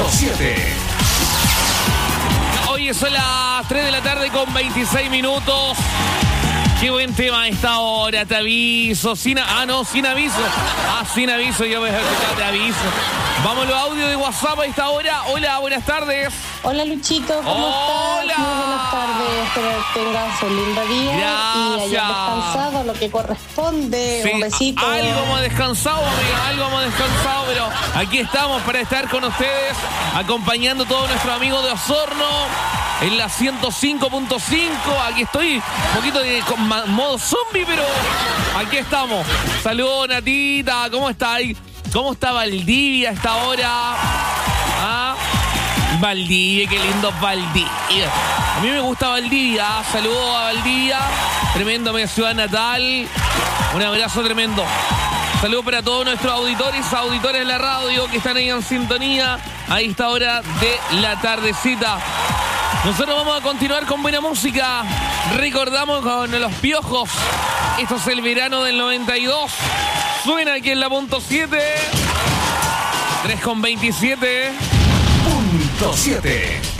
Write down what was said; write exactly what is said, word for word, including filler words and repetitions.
siete. Hoy son las tres de la tarde con veintiséis minutos. Qué buen tema a esta hora, te aviso. Sin, ah, no, sin aviso. Ah, sin aviso, yo me te aviso. Vamos a los audios de WhatsApp a esta hora. Hola, buenas tardes. Hola, Luchito, ¿cómo Hola. estás? Muy buenas tardes, espero que tengas un lindo día. Gracias. Y hayas descansado lo que corresponde. Sí, un besito. a- algo hemos descansado, amiga, algo hemos descansado, pero aquí estamos para estar con ustedes, acompañando a todos nuestros amigos de Osorno en la ciento cinco punto cinco. Aquí estoy un poquito de con ma- modo zombie, pero aquí estamos. Saludos, Natita, ¿cómo está? ¿Cómo está Valdivia a esta hora? ¿Ah? Valdivia, qué lindo Valdivia. A mí me gusta Valdivia. Saludos a Valdivia. Tremendo, mi ciudad natal. Un abrazo tremendo. Saludos para todos nuestros auditores, auditores de la radio que están ahí en sintonía a esta hora de la tardecita. Nosotros vamos a continuar con buena música. Recordamos con Los Piojos. Esto es el verano del noventa y dos. Suena aquí en la punto siete. tres con veintisiete. Punto siete.